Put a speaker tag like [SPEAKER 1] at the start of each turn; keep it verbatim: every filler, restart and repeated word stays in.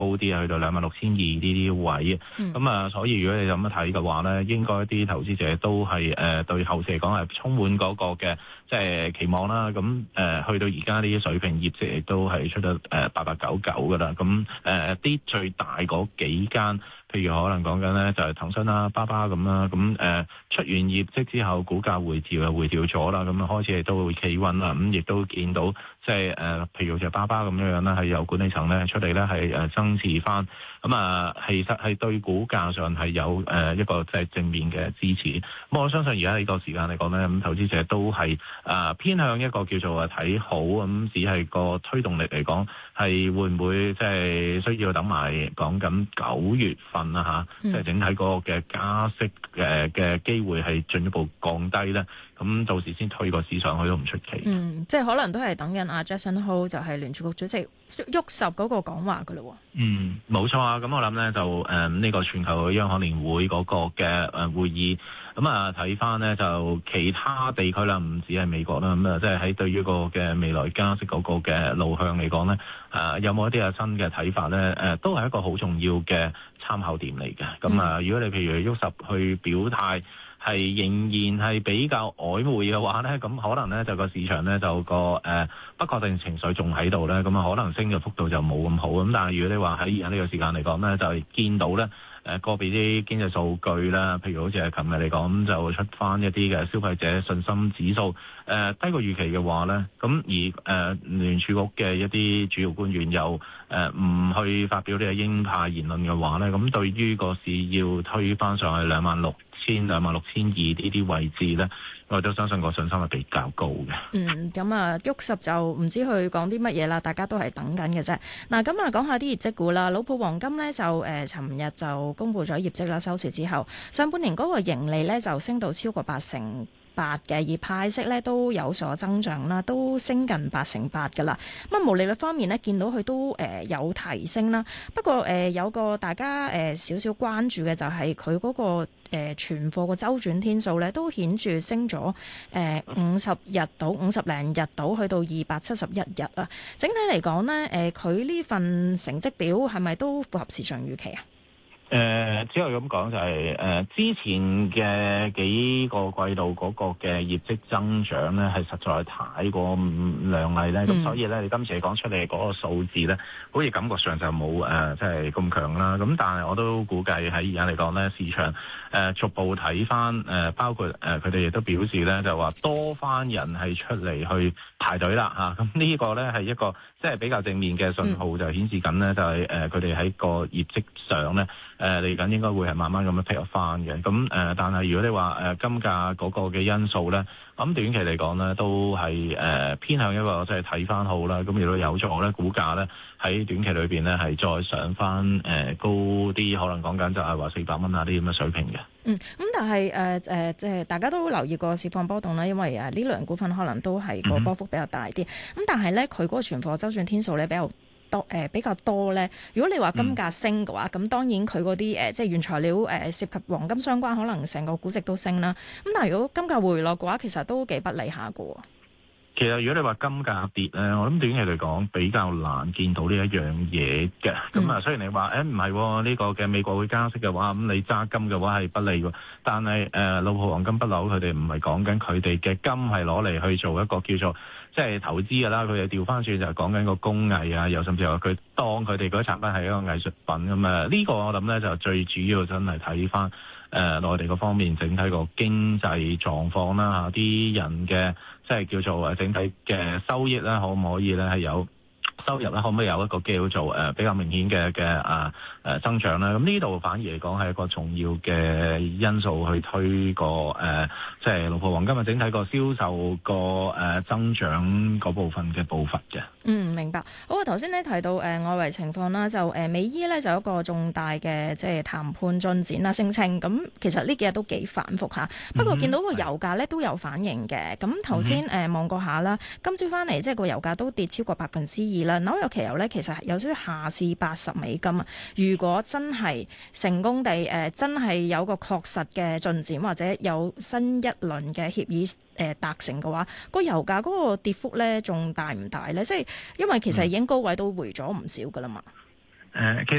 [SPEAKER 1] 高啲啊，去到兩萬六千二呢啲位。咁、嗯、啊，所以如果你咁樣睇嘅話咧，應該啲投資者都係誒、呃、對後市嚟講係充滿嗰個嘅即係期望啦。咁誒、呃、去到而家呢啲水平，業績亦都係出得誒八八九九噶啦。咁誒啲最大嗰幾間，譬如可能講緊咧就係騰訊啦、巴巴咁啦。咁誒、呃、出完業績之後，股價回調又回調咗啦。咁啊開始亦都會企穩啦。咁亦都見到即係誒，譬如好似巴巴咁樣樣啦，係由管理層咧出嚟咧係誒增持翻。咁啊，其實係對股價上係有誒一個即係正面嘅支持。咁我相信而家呢個時間嚟講咧，咁投資者都係啊偏向一個叫做睇好咁，只係個推動力嚟講係會唔會即係需要等埋講緊九月份啊嚇，即係整體嗰個嘅加息誒嘅機會係進一步降低咧。咁到時先推個市上去都唔出奇。
[SPEAKER 2] 嗯，即係可能都係等緊阿 Jackson Hole 就係聯儲局主席沃什嗰個講話噶咯。
[SPEAKER 1] 嗯，冇錯啊。咁我諗咧就誒呢、呃這個全球央行年會嗰個嘅誒會議，咁啊睇翻咧就其他地區啦，唔止係美國啦，咁啊即係喺對於個嘅未來加息嗰個嘅路向嚟講咧，誒、呃、有冇一啲啊新嘅睇法咧？誒、呃、都係一個好重要嘅參考點嚟嘅。咁啊、呃，如果你譬如沃什去表態，係仍然係比較曖昧嘅話咧，咁可能咧就個市場咧就個誒、呃、不確定情緒仲喺度咧，咁啊可能升嘅幅度就冇咁好。咁但係如果你話喺而家呢個時間嚟講咧，就係、是、見到咧誒個別啲經濟數據啦，譬如好似係琴日嚟講，咁就出翻一啲嘅消費者信心指數誒、呃、低過預期嘅話咧，咁而誒、呃、聯儲局嘅一啲主要官員又誒唔、呃、去發表呢個鷹派言論嘅話咧，咁對於個市要推翻上去兩萬六千兩萬六千二呢啲位置咧，我都相信個信心係比較高嘅。
[SPEAKER 2] 嗯，咁啊，沃什就唔知佢講啲乜嘢啦，大家都係等緊嘅啫。嗱，咁啊，講下啲業績股啦。老普黃金咧就誒，尋、呃、日就公布咗業績啦，收市之後，上半年嗰個盈利咧就升到超過八成八嘅，而派息咧都有所增長啦，都升近八成八噶啦。咁啊，毛利率方面咧，見到佢都誒、呃、有提升啦。不過誒、呃、有個大家誒少少關注嘅就係佢嗰個誒、呃、存貨個周轉天數咧，都顯著升咗誒五十日到五十零日到去到二百七十一日啊。整體嚟講咧，誒佢呢份成績表係咪都符合市場預期啊？
[SPEAKER 1] 誒、呃，只可以咁講就係、是、誒、呃、之前嘅幾個季度嗰個嘅業績增長咧，係實在太過唔亮麗咧，咁、嗯、所以咧，你今次講出嚟嗰個數字咧，好似感覺上就冇誒即係咁強啦。咁但係我都估計喺而家嚟講咧，市場誒、呃、逐步睇翻誒，包括誒佢哋亦都表示咧，就話多翻人係出嚟去排隊啦嚇。咁、啊、呢個咧係一個即係比較正面嘅信號，嗯、就顯示緊咧就係誒佢哋喺個業績上咧。誒嚟緊應該會係慢慢咁樣 pick up 翻嘅，咁誒、呃，但係如果你話誒、呃、金價嗰個嘅因素咧，咁短期嚟講咧都係誒、呃、偏向一個即係睇翻好啦，咁亦都有助咧股價咧喺短期裏邊咧係再上翻誒、呃、高啲，可能講緊就係話四百蚊啊啲咁嘅水平嘅。
[SPEAKER 2] 嗯，咁但係誒誒即係大家都留意過市況波動啦，因為誒呢類股份可能都係個波幅比較大啲，咁、嗯、但係咧佢嗰個存貨周轉天數咧比較多誒、呃、比較多咧，如果你話金價升嘅話，咁、嗯、當然佢嗰啲誒即係原材料誒、呃、涉及黃金相關，可能成個估值都升啦。咁但係如果金價回落嘅話，其實都幾不利下嘅。
[SPEAKER 1] 其實如果你話金價跌咧，我諗短期嚟講比較難見到呢一樣嘢嘅。咁啊、嗯，雖然你話誒唔係呢個嘅美國會加息嘅話，咁你揸金嘅話係不利喎。但係誒老普黃金不嬲，佢哋唔係講緊佢哋嘅金係攞嚟去做一個叫做即係投資㗎啦。佢哋調翻轉就係講緊個工藝啊，又甚至話佢當佢哋嗰啲產品係一個藝術品咁啊。呢、這個我諗咧就最主要真係睇翻誒內地嗰方面整體個經濟狀況啦，啲人嘅即係叫做誒整體嘅收益咧，可唔可以咧係有收入咧，可唔可以有一個叫做誒比較明顯嘅嘅啊誒增長咧？咁呢度反而嚟講係一個重要嘅因素去推個誒，即係老普黃金嘅整體個銷售個誒增長嗰部分嘅步伐嘅。
[SPEAKER 2] 嗯，明白。好啊，頭先咧提到誒、呃、外圍情況啦，就誒、呃、美伊咧就有一個重大嘅即係談判進展啦，聲稱咁其實呢幾日都幾反覆嚇。不過見到個油價咧都有反應嘅。咁頭先誒望過下啦，今朝翻嚟即係個油價都跌超過百分之二啦。紐約期油咧其實有少少下試八十美金啊。如果真係成功地誒、呃、真係有個確實嘅進展，或者有新一輪嘅協議誒達成嘅話，個油價嗰個跌幅咧仲大唔大咧？即係因為其實已經高位都回咗唔少噶啦嘛。
[SPEAKER 3] 誒，其